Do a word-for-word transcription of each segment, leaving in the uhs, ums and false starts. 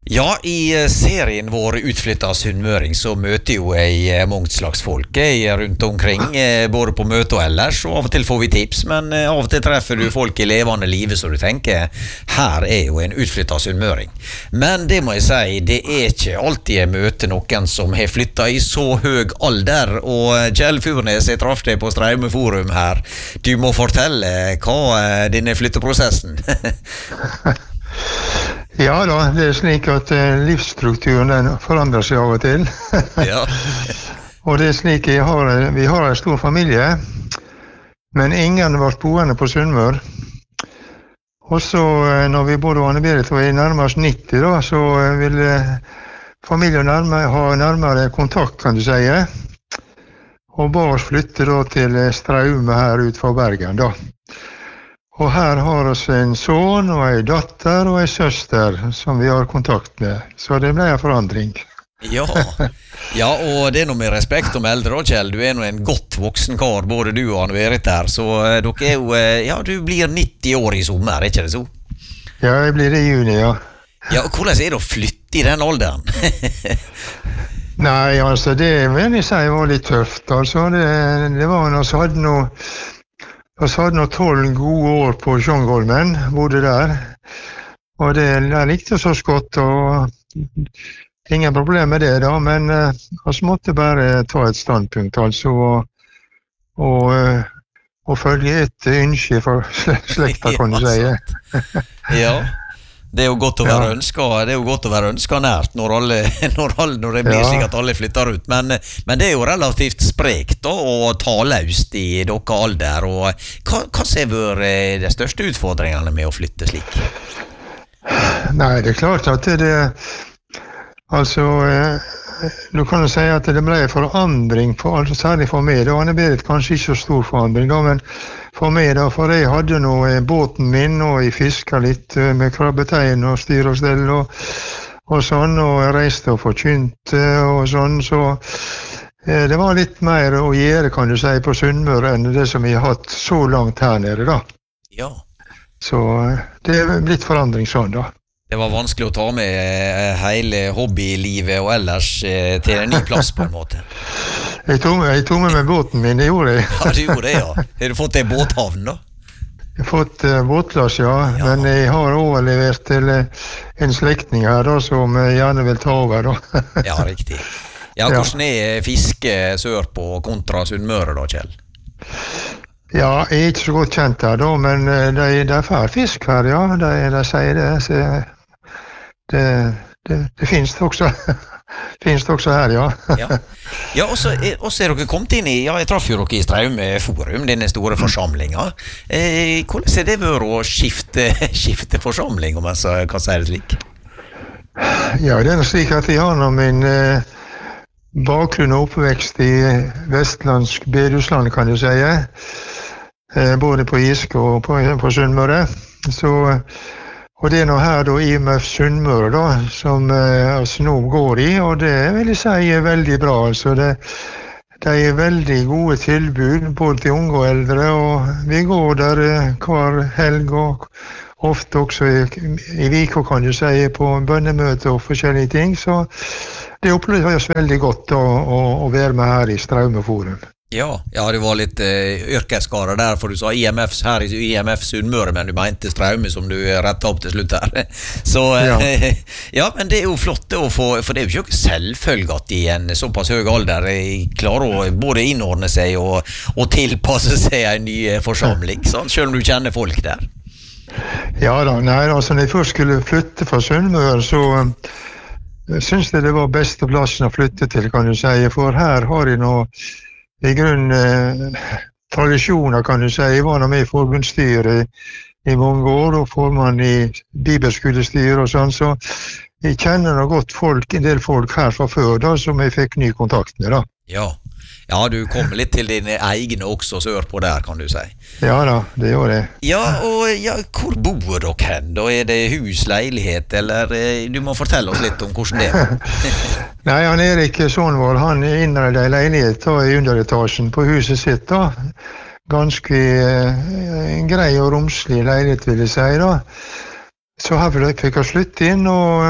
Ja, i serien vår Utflytta Sunnmøring så møter jo jeg mange slags folk jeg rundt omkring, både på møte og ellers, og av og til får vi tips, men av og til treffer du folk i levende livet, så du tenker, her er jo en utflytta sunnmøring. Men det må jeg si, det er ikke alltid jeg møter noen som har flyttet i så høy alder, og Kjell Furnes, jeg traff deg på Straumeforum her. Du må fortelle hva denne flytteprosessen. Ja da, det er slik at livsstrukturen den forandrer seg av og til. Ja. Og det er slik jeg har, vi har en stor familie, men ingen var boende på Sunnmør. Og så når vi bodde Anne Berit og er nærmest nitti da, så ville familien nærme, ha nærmere kontakt, kan du si. Og ba oss flytte da til Straume her ut fra Bergen da. Og her har oss en son og en datter og en søster som vi har kontakt med. Så det ble en forandring. Ja, ja, og det er noe med respekt om eldre, Kjell. Du er nå en godt voksen kar, både du og Anne Berit der. Så dere er jo, ja, du blir nitti år i sommer, er ikke det så? Ja, jeg blir det i juni, ja. Ja, og hvordan er det å flytte i den alderen? Nei, altså, det vil jeg si var litt tøft. Altså, det, det var når vi hadde noe... Og så hadde jeg tolv gode år på Sjóngholmen, bodde der. Og det jeg likte så godt, og ingen problem med det da, men uh, vi måtte bare ta et standpunkt, altså, og, og, uh, og følge et ønske for slekta, kan du si. Ja. Det er jo godt å være ønsket, det er jo godt å være ønsket nært når, alle, når, alle, når det blir ja. Slik at alle flytter ut, men, men det er jo relativt sprekt da, å ta løst i dere alder, og hva, hva ser vært de største utfordringene med å flytte slik? Nei, det er klart at det, altså, du kan jo si at det ble forandring, for, altså, særlig for meg, det var Anne-Berit kanskje ikke så stor forandring da, men for meg da, for jeg hadde nå båten min, og jeg fisket litt med krabbetein og styr og stell, og, og sånn, og jeg reiste og forkynte og sånn, så eh, det var litt mer å gjøre, kan du si, på Sunnmøre enn det som jeg har hatt så langt her nede da. Ja. Så det er blitt forandring sånn da. Det var vanskelig å ta med hele hobbylivet og ellers til en ny plass på en måte. Jeg tok, jeg tok med meg båten min, det gjorde jeg. Ja, du gjorde det, ja. Har du fått en båthavn da? Jeg har fått uh, båtplass, ja. ja. Men jeg har overlevert til uh, en slektning her da, som uh, gjerne vil ta over da. Ja, riktig. Ja, hvordan er fiske sør på kontra Sunnmøre da, Kjell? Ja, jeg er ikke så godt kjent her da, men uh, det, det er fær fisk her, ja. De, de sier det, så det, det, det finnes det også. Finns det også her, ja. Ja, ja og så er, er dere kommet inn i, ja, jeg traff jo dere i Straumeforum, denne store forsamlingen. Eh, hvordan er det vært å skifte, skifte forsamling, om jeg så, kan si det slik? Ja, det er slik at jeg har nå min eh, bakgrunn og oppvekst i vestlandsk bedehusland, kan du si. Eh, både på Giske og på, på Sunnmøre. Så... Og det er nå her da I M F Sunnmøre da, som eh, altså nå går I, og det vil jeg si er veldig bra. Altså det, det er veldig gode tilbud, både til unge og eldre, og vi går der eh, hver helg, og ofte også I, I Vika, kan du si, på bønnemøte og forskjellige ting, så det oppleves veldig godt å, å, å være med her I Straumeforum. Ja, ja, det var litt uh, yrkeskarer der, for du sa I M F her I I M F Sunnmøre, men du mente Straume som du rettet opp til slutt her. Så uh, ja. Ja, men det er jo flott å få, for det er jo ikke selvfølge at I en såpass høy alder klarer å både innordne seg og, og tilpasse seg en ny forsamling, sånn, selv om du kjenner folk der. Ja da, nei, altså når jeg først skulle flytte fra Sunnmøre, så uh, synes jeg det var beste plassen å flytte til, kan du si, for her har jeg nå I grunn eh, tradisjoner, kan du si. Jeg var nå med I forbundsstyret I, I mange år, og formann I bibelskolestyret og sånn, så jeg kjenner nå godt folk, en del folk her fra før da, som jeg fikk ny kontakt med da. Ja, ja du kommer litt til dine egne også sør på der, kan du si. Ja da, det gjør det. Ja, og ja, hvor bor dere hen? Da er det hus, leilighet, eller du må fortelle oss litt om hvordan det er. Nei, han Erik Sonvald, han innredde en leilighet da, I underetasjen på huset sitt da. Ganske eh, grei og romslig leilighet, vil jeg si da. Så her fikk jeg slutte inn, og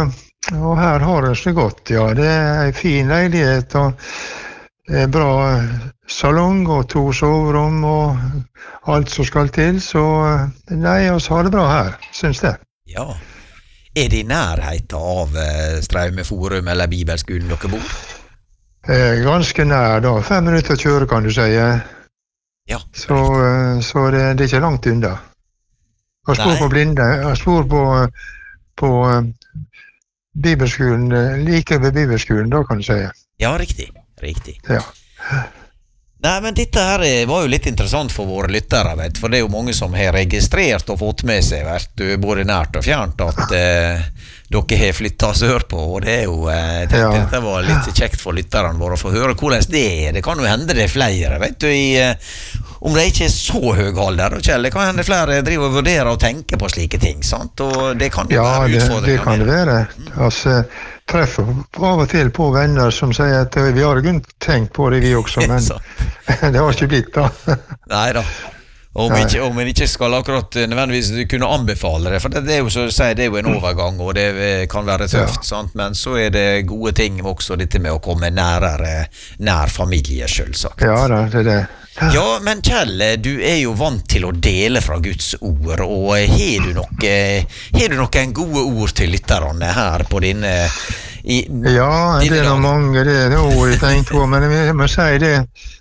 Og her har det så godt, ja. Det er en fin leilighet, og det er bra salong og to soverom og alt som skal til, så nei, oss har det bra her, synes jeg. Ja. Er det i nærheten av eh, Straume-forum eller Bibelskolen dere bor? Eh, ganske nær da, fem minutter å kjøre kan du si. Ja. Så, eh, så det, det er ikke langt unna. Jeg spor Nei. på blinde, jeg spor på, på eh, Bibelskolen, eh, like ved Bibelskolen da kan du si. Ja, riktig. Riktig. Ja. Nei, men dette her eh, var jo litt interessant for våre lyttere, vet, for det er jo mange som har registrert og fått med seg, vet du, både nært og fjernt, at eh, dere har flyttet sørpå, og det er jo, eh, jeg tenkte Ja. dette var litt kjekt for lytterne våre å få høre hvordan det er. Det kan jo hende det er flere, vet du, i, eh, om det ikke er så høy alder, og Kjell, det kan hende flere driver og vurderer og tenker på slike ting, sant, og det kan jo Ja, være det, det utfordringer kan det med være. Altså, treffer av og til på venner som sier at eh, vi har ikke tenkt på det vi også, men Så. det har ikke blitt da. Neida. Om Nei. ikke, om en ikke skal akkurat eh, nødvendigvis kunne anbefale det, for det, det er jo så å si, det er jo en overgang, og det eh, kan være tøft, sant? Men så er det gode ting også, dette med å komme nærere, nær familie, selvsagt. Ja da, det er det. Ja, men Kjell, du er jo vant til å dele fra Guds ord, og eh, har du noe, har du noen gode ord til lytterne her på din eh, i, Ja, det dine er noe dager? mange, det er noe jeg tenker på, men jeg må si det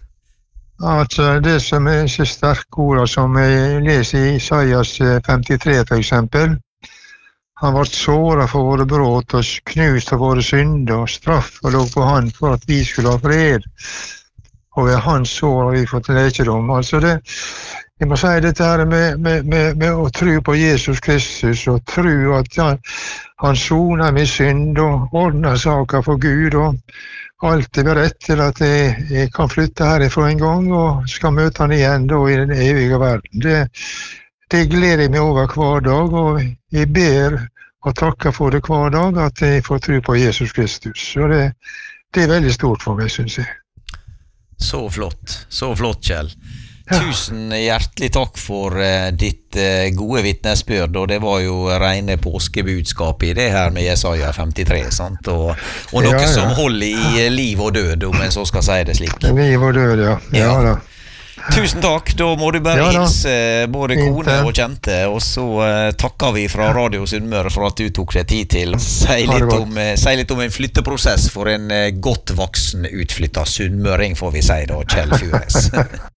at eh, det som er så sterke ord som jeg leser i Isaias eh, femtitre for eksempel. Han ble såret for våre bråt og knust for våre synder, og straffen lå på han for at vi skulle ha fred. Og ved hans sår har vi fått lækedom. Altså det, jeg må si dette her med, med, med, med å tro på Jesus Kristus, og tro at han, han soner min synd og ordner saker for Gud, og alt er beredt til at jeg, jeg kan flytte herifra en gang og skal møte han igjen da i den evige verden. Det, det gleder jeg meg over hver dag, og jeg ber og takker for det hver dag, at jeg får tro på Jesus Kristus. Så det, det er veldig stort for meg, synes jeg. Så flott, så flott, Kjell. Tusen hjertelig takk for eh, ditt eh, gode vitnesbyrd, og det var jo rene påskebudskap i det her med Jesaja femtitre, sant? Og, og noe Ja, ja. som holder i eh, liv og død, om en så skal si det slik. Liv og død, ja. Ja, Ja. da. Tusen takk, da må du bare Ja da. hilse eh, både Fint, kone det. og kjente, og så eh, takker vi fra Radio Sunnmøre for at du tok deg tid til å si Ha det litt, godt. om, eh, si litt om en flytteprosess for en eh, godt voksen utflyttet sunnmøring, får vi si da, Kjell Fures.